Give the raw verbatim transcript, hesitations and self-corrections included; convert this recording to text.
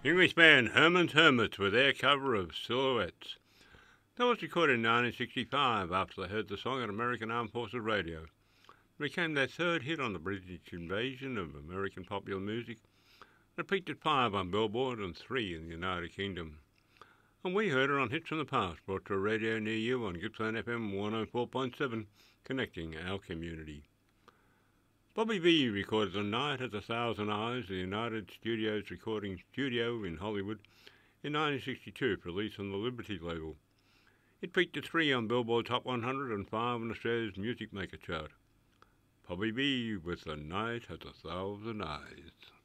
English band Herman's Hermits with their cover of Silhouettes. That was recorded in nineteen sixty-five after they heard the song on American Armed Forces Radio. It became their third hit on the British invasion of American popular music. It peaked at five on Billboard and three in the United Kingdom. And we heard it on Hits from the Past, brought to a radio near you on Gippsland F M one oh four point seven, connecting our community. Bobby Vee recorded The Night Has a Thousand Eyes at the United Studios Recording Studio in Hollywood in nineteen sixty-two for release on the Liberty label. It peaked at three on Billboard Top one hundred and five on Australia's Music Maker chart. Bobby Vee with The Night Has a Thousand Eyes.